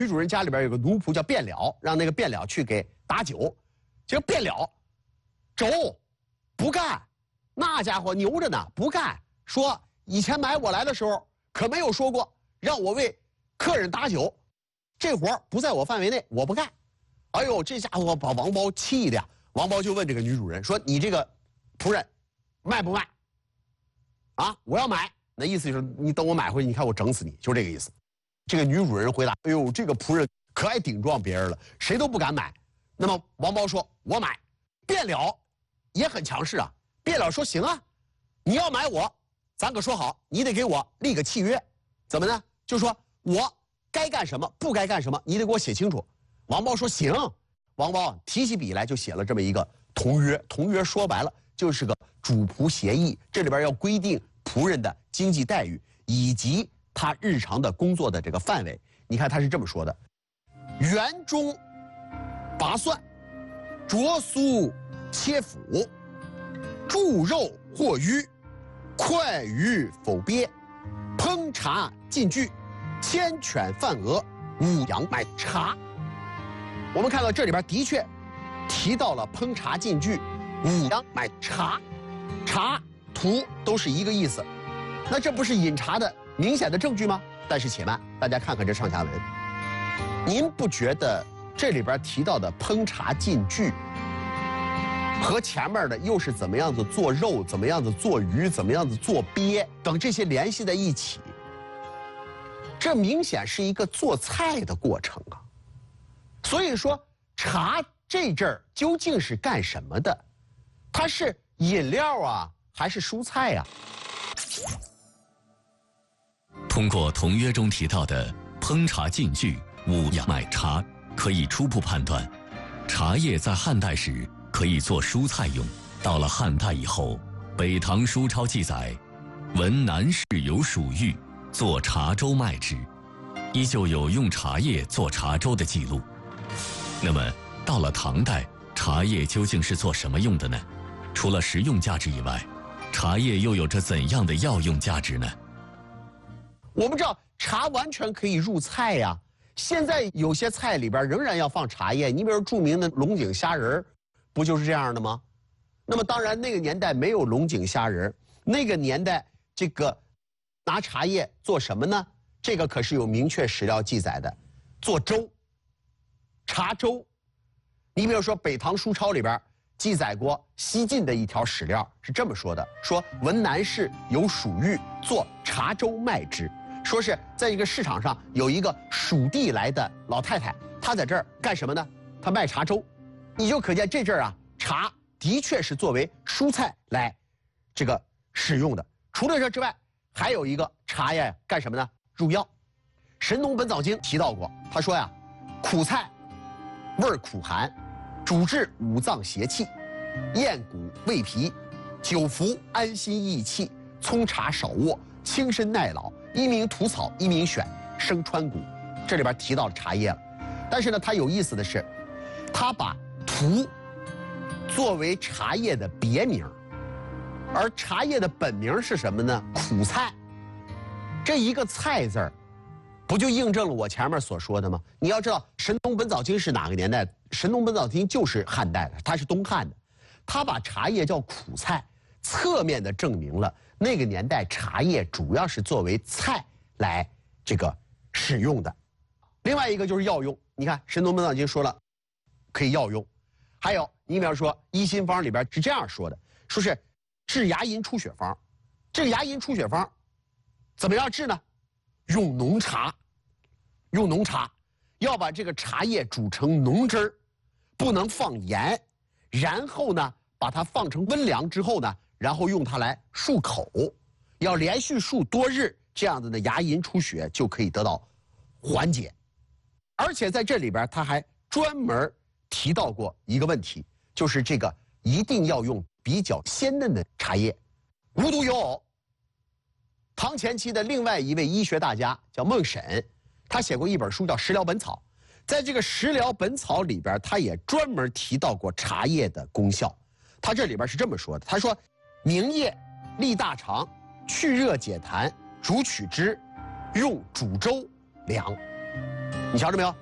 女主人家里边有个奴仆叫卞了，让那个卞了去给打酒，结果卞了轴不干，那家伙牛着呢，不干，说以前买我来的时候可没有说过让我为客人打酒，这活不在我范围内，我不干。哎呦，这家伙把王包气的呀！王包就问这个女主人说：“你这个仆人卖不卖？啊，我要买。那意思就是你等我买回去，你看我整死你，就这个意思。”这个女主人回答：“哎呦，这个仆人可爱顶撞别人了，谁都不敢买。”那么王包说：“我买。”卞了也很强势啊。卞了说：“行啊，你要买我，咱可说好，你得给我立个契约，怎么呢？就说我该干什么，不该干什么，你得给我写清楚。”王包说：“行。”王包提起笔来就写了这么一个同约。同约说白了就是个主仆协议，这里边要规定仆人的经济待遇以及他日常的工作的这个范围。你看他是这么说的：园中拔蒜，灼酥切腐，注肉或鱼，快鱼否鳖，烹茶进具，牵犬犯鹅，五羊买茶。我们看到这里边的确提到了烹茶进具，五羊买茶，茶图都是一个意思，那这不是饮茶的明显的证据吗？但是且慢，大家看看这上下文，您不觉得这里边提到的烹茶进具和前面的又是怎么样子做肉，怎么样子做鱼，怎么样子做鳖等这些联系在一起，这明显是一个做菜的过程啊。所以说茶这阵儿究竟是干什么的？它是饮料啊，还是蔬菜啊？ 通过同约中提到的烹茶进具，五羊买茶，可以初步判断，茶叶在汉代时可以做蔬菜用。到了汉代以后，《北唐书钞》记载，闻南市有蜀玉，做茶粥卖之，依旧有用茶叶做茶粥的记录。那么到了唐代，茶叶究竟是做什么用的呢？除了食用价值以外，茶叶又有着怎样的药用价值呢？ 我们知道茶完全可以入菜呀，现在有些菜里边仍然要放茶叶，你比如著名的龙井虾仁不就是这样的吗？那么当然那个年代没有龙井虾仁，那个年代这个拿茶叶做什么呢？这个可是有明确史料记载的，做粥，茶粥。你比如说《北唐书钞》里边记载过西晋的一条史料是这么说的，说闻南市有蜀玉，做茶粥卖之。说是在一个市场上有一个蜀地来的老太太，她在这儿干什么呢？她卖茶粥。你就可见这阵儿啊，茶的确是作为蔬菜来这个使用的。除了这之外，还有一个茶叶干什么呢？入药。《神农本草经》提到过，他说呀，苦菜味苦寒，主治五脏邪气，咽骨胃脾，久服安心益气，葱茶少卧，轻身耐老，一名吐草，一名选，生川谷。这里边提到了茶叶了，但是呢，它有意思的是，它把荼作为茶叶的别名，而茶叶的本名是什么呢？苦菜。这一个菜字儿，不就印证了我前面所说的吗？你要知道，《神农本草经》是哪个年代？《神农本草经》就是汉代的，它是东汉的。他把茶叶叫苦菜，侧面的证明了那个年代茶叶主要是作为菜来这个使用的。另外一个就是药用，你看《神农本草经》说了可以药用，还有你比方说医心方里边是这样说的，说是治牙龈出血方。这个牙龈出血方怎么样治呢？用浓茶，用浓茶，要把这个茶叶煮成浓汁儿，不能放盐，然后呢把它放成温凉之后呢，然后用它来漱口，要连续漱多日，这样子的牙龈出血就可以得到缓解。而且在这里边他还专门提到过一个问题，就是这个一定要用比较鲜嫩的茶叶。无独有偶，唐前期的另外一位医学大家叫孟审，他写过一本书叫《食疗本草》。在这个《食疗本草》里边，他也专门提到过茶叶的功效。他这里边是这么说的，他说：明叶利大肠，去热解痰，煮取汁，用煮粥凉。 你瞧着没有？